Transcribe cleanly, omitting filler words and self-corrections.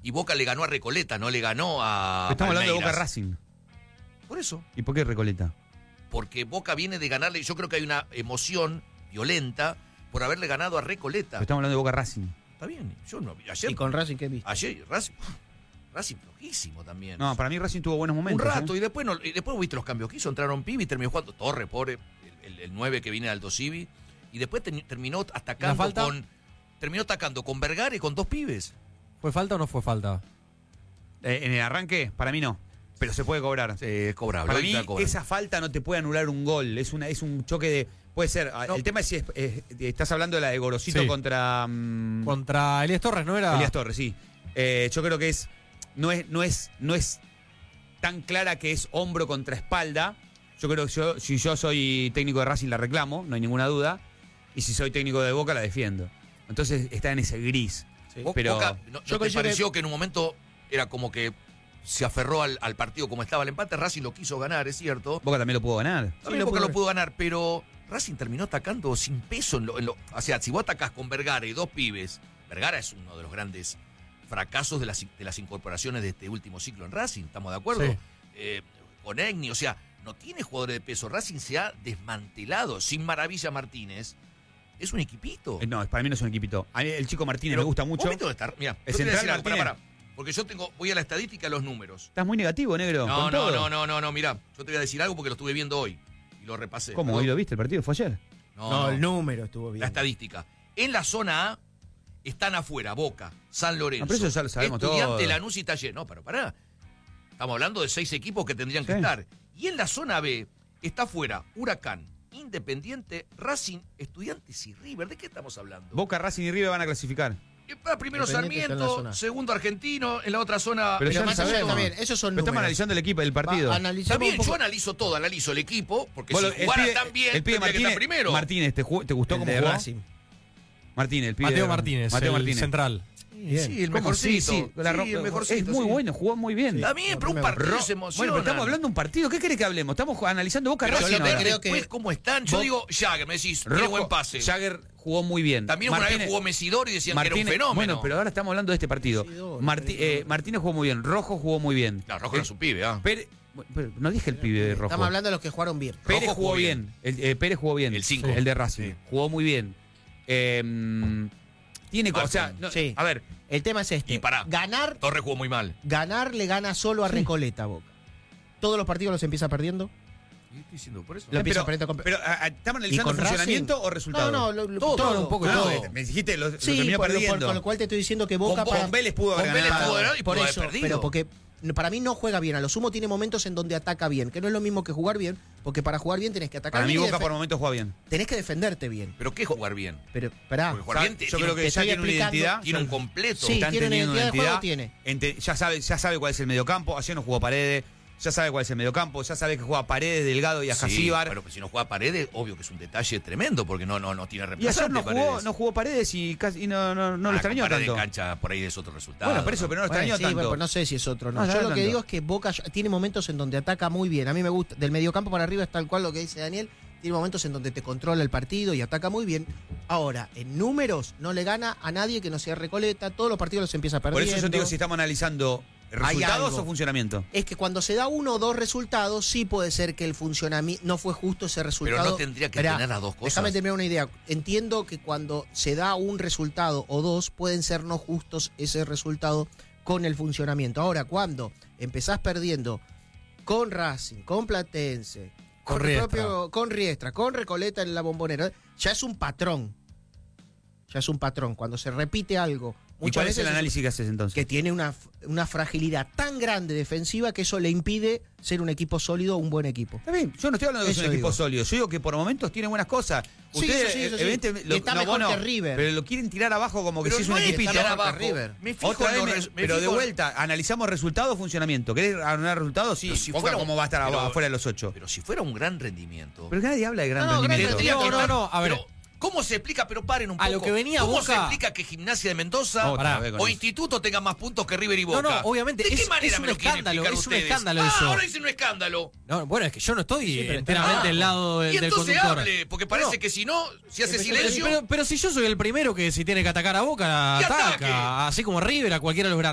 Y Boca le ganó a Recoleta, no le ganó a Estamos hablando de Palmeiras. Boca Racing. Por eso. ¿Y por qué Recoleta? Porque Boca viene de ganarle, yo creo que hay una emoción violenta por haberle ganado a Recoleta. Estamos hablando de Boca Racing. Está bien, yo no ayer. ¿Y con Racing qué viste? Ayer Racing flojísimo también. No, para mí Racing tuvo buenos momentos. Un rato, y después viste los cambios que hizo, entraron Pibi y terminó jugando Torre, pobre, el 9 que viene de Aldo Civi, y después terminó atacando con Vergara y con 2 pibes. ¿Fue falta o no fue falta? En el arranque, para mí no. Pero se puede cobrar. Es cobrable. Para mí, está cobrable. esa falta no te puede anular un gol. Es un choque de. Puede ser. No. El tema es si estás hablando de la de Gorosito Sí. contra. Contra Elías Torres, ¿no era? Elías Torres, sí. Yo creo que no es tan clara que es hombro contra espalda. Yo creo que si yo soy técnico de Racing la reclamo, no hay ninguna duda. Y si soy técnico de Boca la defiendo. Entonces está en ese gris. Sí. Pero Boca, ¿no te coincido pareció que en un momento era como que se aferró al partido como estaba el empate? Racing lo quiso ganar, es cierto. Boca también lo pudo ganar. También Boca lo pudo ganar, pero Racing terminó atacando sin peso. O sea, si vos atacás con Vergara y 2 pibes, Vergara es uno de los grandes fracasos de las incorporaciones de este último ciclo en Racing, ¿estamos de acuerdo? Sí. Con Egni, o sea, no tiene jugadores de peso. Racing se ha desmantelado. Sin Maravilla Martínez, es un equipito. No, para mí no es un equipito. A mí el chico Martínez Pero, me gusta mucho. ¿vos viste dónde está? Mira, ¿Es yo te voy a central decir algo, Martínez? pará. Porque yo voy a la estadística de los números. Estás muy negativo, negro. No, con todo. no, mirá, yo te voy a decir algo porque lo estuve viendo hoy y lo repasé. ¿Cómo? ¿Hoy lo viste? ¿El partido fue ayer? No, el número estuvo bien. La estadística. En la zona A están afuera Boca, San Lorenzo, No, pero eso ya lo sabemos Estudiante, todo. Lanús y Talleres. No, pero pará. Estamos hablando de 6 equipos que tendrían que Sí. estar. Y en la zona B está afuera Huracán, Independiente, Racing, Estudiantes y River. ¿De qué estamos hablando? Boca, Racing y River van a clasificar. Primero Independiente está en la Sarmiento, zona. segundo Argentino, en la otra zona. Pero Pero ya más lo allá sabemos. también, esos son Pero estamos números. analizando el equipo, el partido. Analizamos También un poco. yo analizo el equipo, porque Bueno, si jugara tan bien, el pibe tendría que estar Martínez, primero. Martínez, ¿te gustó El cómo de jugó? Racing. Martínez, el pibe. Mateo de- Martínez, Mateo el Martínez. central. Sí, el ¿Cómo? mejorcito. Sí, Sí, el mejorcito. es muy sí. bueno, jugó muy bien. Está bien, pero un primero. partido se emociona. Bueno, pero estamos hablando de un partido. ¿Qué querés que hablemos? Estamos analizando Boca Pero Racing yo ahora. creo que- después, ¿cómo están? Yo digo, Jagger, me decís, tiene buen pase. Jagger jugó muy bien. También una vez jugó Mesidor y decían que era un fenómeno. Bueno, pero ahora estamos hablando de este partido. Mesidor, Martínez jugó muy bien. Rojo jugó muy bien. No, Rojo no es un pibe, ¿ah? Pérez, pero no dije el pibe de Rojo. Estamos hablando de los que jugaron bien. Pérez Rojo jugó jugó bien. Pérez jugó bien. El 5. El de Racing. Sí. Jugó muy bien. Tiene cosas. O sea, Martín. no, Sí. a ver, El tema es este. Y pará. Ganar Torres jugó muy mal. le gana solo a Recoleta, Boca. Todos los partidos los empieza perdiendo. ¿Qué estoy diciendo? Por eso. Lo empieza pero, perdiendo con- ¿estamos ¿Y analizando con funcionamiento Racing? o resultado? No, Todo, un poco No, todo. me dijiste, lo Sí, terminó con perdiendo. lo cual te estoy diciendo que Boca Con Vélez pudo haber Con Vélez ganado. pudo haber ganado y por pudo haber eso, perdido. pero porque para mí no juega bien. A lo sumo tiene momentos en donde ataca bien, que no es lo mismo que jugar bien, porque para jugar bien tenés que atacar Para mí bien y Boca por momentos juega bien. tenés que defenderte bien. ¿Pero qué es jugar bien? Pero, esperá. Porque jugar bien Yo tiene creo un- que te ya estoy tiene una explicando. identidad. tiene un completo. Sí, Está tiene una entendiendo identidad una de juego, identidad. Ya sabe cuál es el mediocampo. Ayer no jugó Paredes. Ya sabe cuál es el mediocampo. Ya sabe que juega Paredes, Delgado y Sí, Ascasíbar. pero si no juega Paredes, obvio que es un detalle tremendo, porque no tiene Y reemplazante. ayer Paredes. no jugó Paredes y no lo con extrañó Paredes tanto. en cancha por ahí es otro resultado. Bueno, por eso, pero no lo Bueno, extrañó sí, tanto. bueno, pues no sé si es otro, no. No, Yo no lo que tanto. digo es que Boca tiene momentos en donde ataca muy bien. A mí me gusta. Del mediocampo para arriba es tal cual lo que dice Daniel. Tiene momentos en donde te controla el partido y ataca muy bien. Ahora, en números, no le gana a nadie que no sea Recoleta. Todos los partidos los empieza Por perdiendo. eso yo te digo, si estamos analizando resultados algo. o funcionamiento. Es que cuando se da uno o dos resultados, sí puede ser que el funcionamiento no fue justo ese resultado. no tendría que Esperá, tener las dos cosas. Déjame terminar una idea. Entiendo que cuando se da un resultado o dos, pueden ser no justos ese resultado con el funcionamiento. Ahora, cuando empezás perdiendo con Racing, con Platense, Con el Riestra. con Riestra, con Recoleta en la Bombonera, ya es un patrón. Ya es un patrón. Cuando se repite algo, ¿Y muchas cuál es veces el análisis que haces entonces? que tiene una fragilidad tan grande defensiva que eso le impide ser un equipo sólido o un buen equipo. Está bien, yo no estoy hablando de que es un Eso equipo digo. sólido. Yo digo que por momentos tiene buenas cosas. Sí, Ustedes, eso sí, eso sí. evidentemente, Y está mejor vos que River. Pero lo quieren tirar abajo como que Pero si es no un es equipito. tirar mejor que abajo. River. Me fijo Otra en vez, los pero de fijo en- vuelta, analizamos resultado o funcionamiento. ¿Querés anular resultados? Sí, Pero si Boca fuera un- como va a estar pero- afuera de los 8. Pero si fuera un gran rendimiento. Pero nadie habla de gran No, gran rendimiento. rendimiento. No, a ver. Pero, ¿cómo se explica? Pero paren un A poco. lo que venía ¿Cómo Boca- se explica que Gimnasia de Mendoza Otra vez con o eso. Instituto tenga más puntos que River y Boca? No, obviamente, ¿De qué es manera un me lo quieren escándalo, explicar es un ustedes? escándalo eso. Ahora dicen un escándalo. No, bueno, es que yo no estoy Sí, pero enteramente está- del lado Y del entonces conductor. hable, porque parece No. que si no, si hace Pero- silencio. Pero si yo soy el primero que si tiene que atacar a Boca, ¡Que ataca. ataque! Así como River, a cualquiera de los grandes.